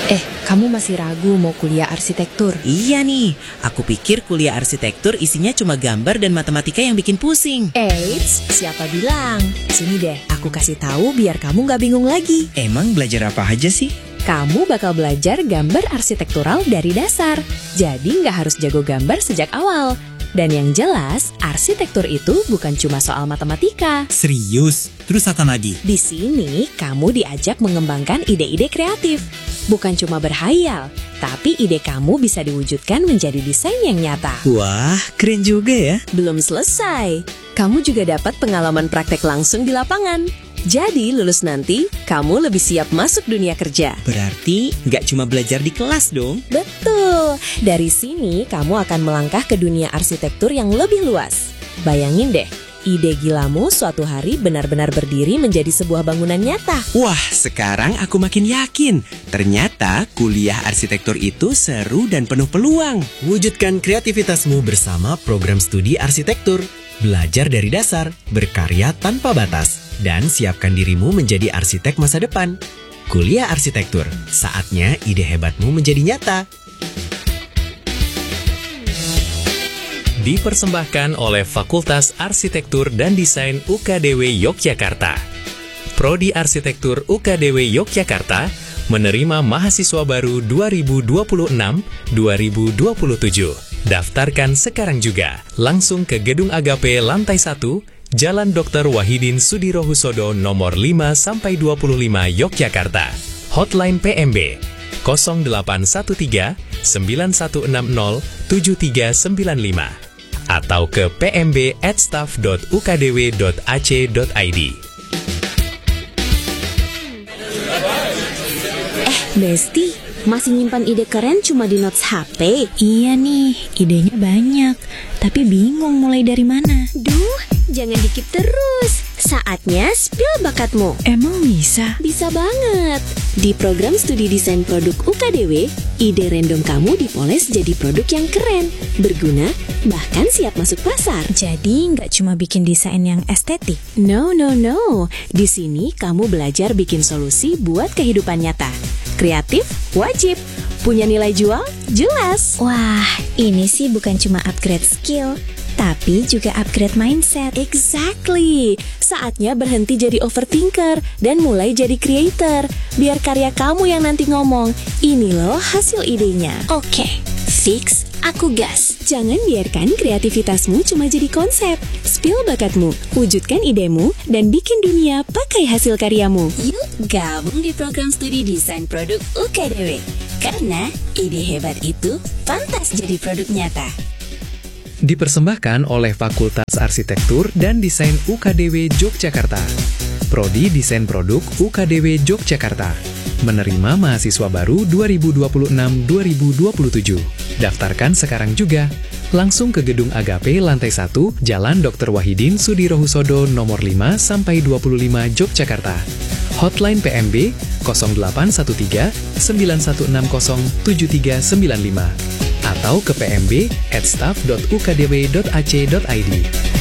Kamu masih ragu mau kuliah arsitektur? Iya nih, aku pikir kuliah arsitektur isinya cuma gambar dan matematika yang bikin pusing. Eits, siapa bilang? Sini deh, aku kasih tahu biar kamu nggak bingung lagi. Emang belajar apa aja sih? Kamu bakal belajar gambar arsitektural dari dasar. Jadi nggak harus jago gambar sejak awal. Dan yang jelas, arsitektur itu bukan cuma soal matematika. Serius? Terus apa lagi? Di sini, kamu diajak mengembangkan ide-ide kreatif. Bukan cuma berhayal, tapi ide kamu bisa diwujudkan menjadi desain yang nyata. Wah, keren juga ya. Belum selesai, kamu juga dapat pengalaman praktek langsung di lapangan. Jadi lulus nanti, kamu lebih siap masuk dunia kerja. Berarti nggak cuma belajar di kelas dong? Betul, dari sini kamu akan melangkah ke dunia arsitektur yang lebih luas. Bayangin deh, ide gilamu suatu hari benar-benar berdiri menjadi sebuah bangunan nyata. Wah, sekarang aku makin yakin. Ternyata kuliah arsitektur itu seru dan penuh peluang. Wujudkan kreativitasmu bersama program studi arsitektur. Belajar dari dasar, berkarya tanpa batas, dan siapkan dirimu menjadi arsitek masa depan. Kuliah arsitektur, saatnya ide hebatmu menjadi nyata. Dipersembahkan oleh Fakultas Arsitektur dan Desain UKDW Yogyakarta. Prodi Arsitektur UKDW Yogyakarta menerima mahasiswa baru 2026-2027. Daftarkan sekarang juga. Langsung ke Gedung Agape lantai 1, Jalan Dr. Wahidin Sudirohusodo nomor 5-25 Yogyakarta. Hotline PMB 0813 9160 7395 atau ke pmb@staff.ukdw.ac.id. Besti, masih nyimpan ide keren cuma di notes HP? Iya nih, idenya banyak, tapi bingung mulai dari mana. Duh, jangan dikip terus. Saatnya spill bakatmu. Emang bisa? Bisa banget. Di program studi desain produk UKDW, ide random kamu dipoles jadi produk yang keren, berguna, bahkan siap masuk pasar. Jadi nggak cuma bikin desain yang estetik? No. Di sini kamu belajar bikin solusi buat kehidupan nyata. Kreatif, wajib. Punya nilai jual? Jelas. Wah, ini sih bukan cuma upgrade skill, tapi juga upgrade mindset. Exactly. Saatnya berhenti jadi overthinker dan mulai jadi creator. Biar karya kamu yang nanti ngomong, ini loh hasil idenya. Oke, fix, aku gas. Jangan biarkan kreativitasmu cuma jadi konsep. Spill bakatmu, wujudkan idemu, dan bikin dunia pakai hasil karyamu. Yuk gabung di program studi desain produk UKDW. Karena ide hebat itu pantas jadi produk nyata. Dipersembahkan oleh Fakultas Arsitektur dan Desain UKDW Yogyakarta. Prodi Desain Produk UKDW Yogyakarta menerima mahasiswa baru 2026-2027. Daftarkan sekarang juga. Langsung ke Gedung Agape lantai 1, Jalan Dr. Wahidin Sudirohusodo nomor 5-25 Yogyakarta. Hotline PMB 0813 9160 7395 atau ke pmb@staff.ukdw.ac.id.